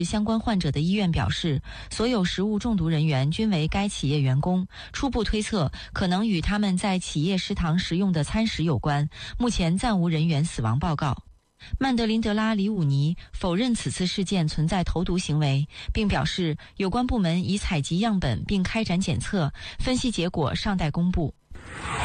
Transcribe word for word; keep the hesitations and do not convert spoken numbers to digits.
相关患者的医院表示，所有食物中毒人员均为该企业员工，初步推测可能与他们在企业食堂食用的餐食有关，目前暂无人员死亡报告。曼德林德拉·里武尼否认此次事件存在投毒行为，并表示有关部门已采集样本并开展检测，分析结果尚待公布。